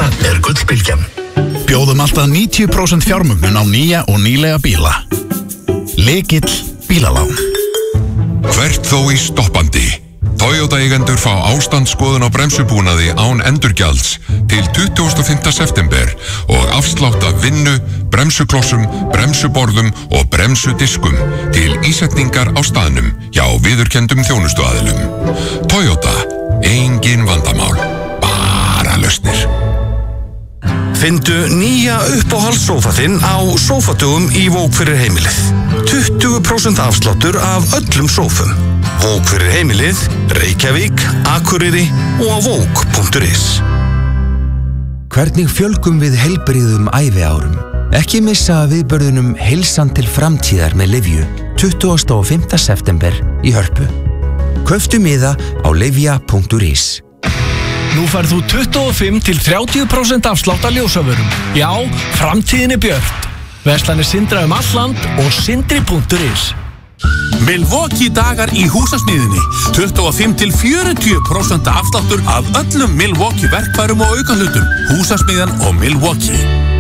Þetta gullbylgjan. Bjóðum alltaf 90% fjármögnun á nýja og nýlega bíla. Lykill bílalán. Hvert þó í stoppandi. Toyota eigendur fá ástandsskoðun á bremsubúnaði án endurgjalds til 25. september og afslátt af vinnu, bremsuklossum, bremsuborðum og bremsudiskum til ísetningar á staðnum hjá viðurkenndum þjónustuaðilum. Toyota, engin vandamál, bara lausnir. Findu nýja uppáhaldssófa þinn á sófatugum í Vók fyrir heimilið. 20% afsláttur af öllum sófum. Vók fyrir heimilið, Reykjavík, Akureyri og á vók.is. Hvernig fjölgum við heilbrigðum æviárum? Ekki missa viðburðunum Heilsan til framtíðar með Lyfju 25. september í Hörpu. Kauftu miða á lyfja.is. Nú færð þú 25-30% afslátt af ljósavörum. Já, framtíðin björt. Verslanir Sindra all land og sindri.is. Milwaukee dagar í húsasmíðinni. 25-40% afsláttur af öllum Milwaukee verkfærum og aukahlutum. Húsasmíðan og Milwaukee.